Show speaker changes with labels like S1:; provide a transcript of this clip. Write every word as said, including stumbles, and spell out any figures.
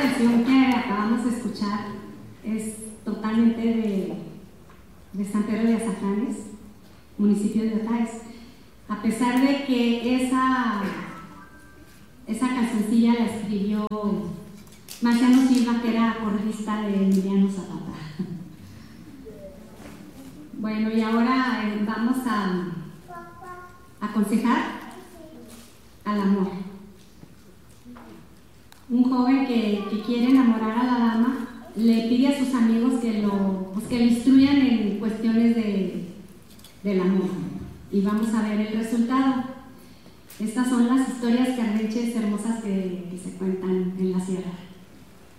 S1: versión que acabamos de escuchar es totalmente de, de San Pedro de Azatlán, municipio de Otaes. A pesar de que esa, esa cancioncilla la escribió Marciano Silva, que era corista de Emiliano Zapata. Bueno, y ahora eh, vamos a aconsejar al amor. Un joven que, que quiere enamorar a la dama le pide a sus amigos que lo, pues que lo instruyan en cuestiones de, del amor. Y vamos a ver el resultado. Estas son las historias cardenches hermosas que, que se cuentan en la sierra.